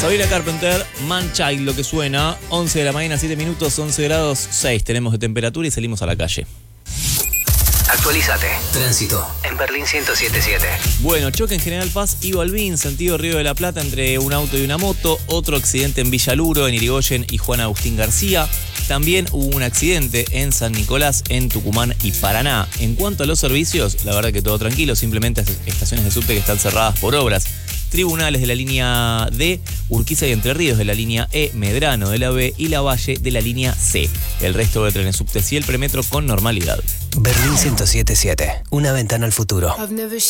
Sabrina Carpenter, Man Child, lo que suena. 11 de la mañana, 7 minutos, 11 grados 6 tenemos de temperatura y salimos a la calle. Actualízate. Tránsito en Berlín 107.7. Bueno, choque en General Paz y Balbín, sentido Río de la Plata, entre un auto y una moto. Otro accidente en Villaluro, en Irigoyen y Juan Agustín García. También hubo un accidente en San Nicolás, en Tucumán y Paraná. En cuanto a los servicios, la verdad que todo tranquilo, simplemente estaciones de subte que están cerradas por obras. Tribunales de la línea D, Urquiza y Entre Ríos de la línea E, Medrano de la B y La Valle de la línea C. El resto de trenes subtes y el premetro con normalidad. Berlín 107.7, una ventana al futuro.